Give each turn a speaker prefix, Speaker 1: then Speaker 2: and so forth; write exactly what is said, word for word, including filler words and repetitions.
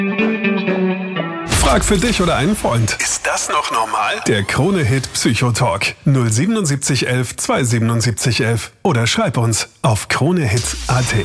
Speaker 1: Frag für dich oder einen Freund.
Speaker 2: Ist das noch normal?
Speaker 1: Der Krone-Hit Psychotalk null sieben sieben eins eins zwei sieben sieben eins eins oder schreib uns auf kronehit punkt at.